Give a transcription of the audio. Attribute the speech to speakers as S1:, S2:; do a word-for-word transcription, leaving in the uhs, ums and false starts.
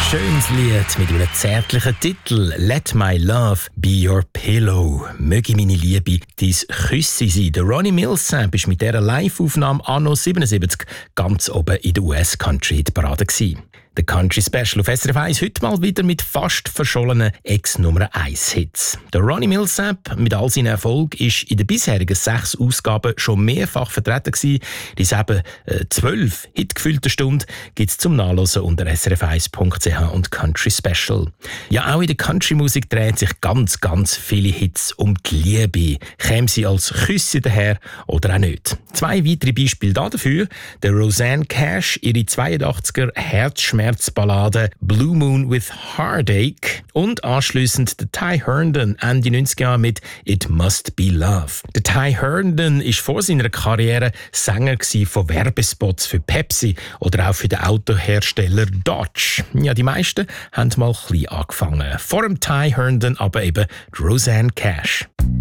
S1: schönes Lied mit einem zärtlichen Titel «Let my love be your pillow». Möge meine Liebe dein Küsse sein. Der Ronnie Milsap war mit dieser Live-Aufnahme anno siebenundsiebzig ganz oben in der U S-Country-Parade gewesen. Der Country Special auf S R F eins heute mal wieder mit fast verschollenen Ex-Nummer eins Hits. Der Ronnie Milsap mit all seinen Erfolgen ist in den bisherigen sechs Ausgaben schon mehrfach vertreten gewesen. Diese eben äh, zwölf hitgefüllten Stunden gibt es zum Nachlesen unter s r f eins punkt c h und Country Special. Ja, auch in der Country-Musik dreht sich ganz, ganz viele Hits um die Liebe. Kämen sie als Küsse daher oder auch nicht. Zwei weitere Beispiele dafür. Der Rosanne Cash, ihre zweiundachtziger Herzschmerzballade «Blue Moon with Heartache» und anschliessend der Ty Herndon Ende neunziger mit «It Must Be Love». Der Ty Herndon war vor seiner Karriere Sänger von Werbespots für Pepsi oder auch für den Autohersteller Dodge. Ja, die meisten haben mal klein angefangen. Vor dem Ty Herndon aber eben Rosanne Cash.